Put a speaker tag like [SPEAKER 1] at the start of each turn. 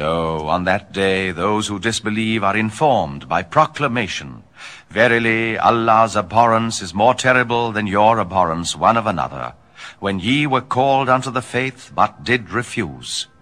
[SPEAKER 1] Lo, on that day those who disbelieve are informed by proclamation. Verily, Allah's abhorrence is more terrible than your abhorrence one of another, when ye were called unto the faith, but did refuse.